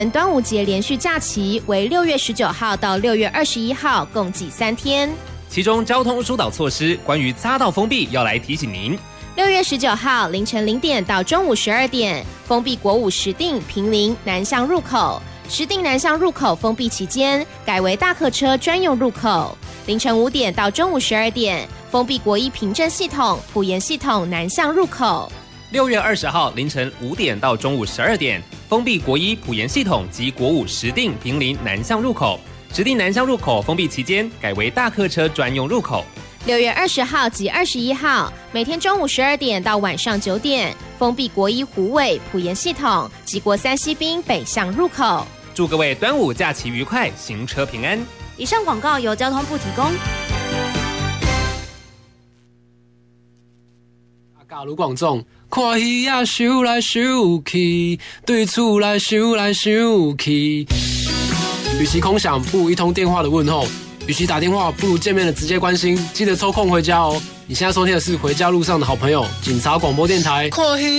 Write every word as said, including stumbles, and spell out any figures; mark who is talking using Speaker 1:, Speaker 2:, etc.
Speaker 1: 端午节连续假期为六月十九号到六月二十一号，共计三天。
Speaker 2: 其中交通疏导措施，关于匝道封闭要来提醒您。
Speaker 1: 六月十九号凌晨零点到中午十二点，封闭国五石碇、坪林南向入口。石碇南向入口封闭期间，改为大客车专用入口。凌晨五点到中午十二点，封闭国一平镇系统、埔盐系统南向入口。
Speaker 2: 六月二十号凌晨五点到中午十二点，封闭国一埔盐系统及国五石碇、坪林南向入口。石碇南向入口封闭期间，改为大客车专用入口。
Speaker 1: 六月二十号及二十一号，每天中午十二点到晚上九点，封闭国一虎尾、埔盐系统及国三西滨北向入口。
Speaker 2: 祝各位端午假期愉快，行车平安。
Speaker 1: 以上广告由交通部提供。
Speaker 3: 假如广众，看戏啊，想来想去，对厝来想来想去。与其空想，不如一通电话的问候；与其打电话，不如见面的直接关心。记得抽空回家哦。你现在收听的是《回家路上的好朋友》警察广播电台。看戏